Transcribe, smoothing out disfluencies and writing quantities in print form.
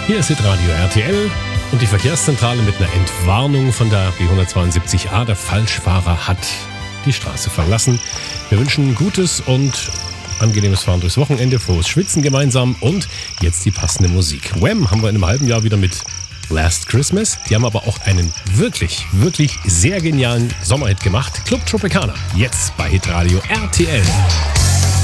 Hier ist Hitradio RTL und die Verkehrszentrale mit einer Entwarnung von der B172a. Der Falschfahrer hat die Straße verlassen. Wir wünschen gutes und angenehmes Fahren durchs Wochenende, frohes Schwitzen gemeinsam und jetzt die passende Musik. Wham haben wir in einem halben Jahr wieder mit Last Christmas. Die haben aber auch einen wirklich, wirklich sehr genialen Sommerhit gemacht. Club Tropicana. Jetzt bei Hitradio RTL.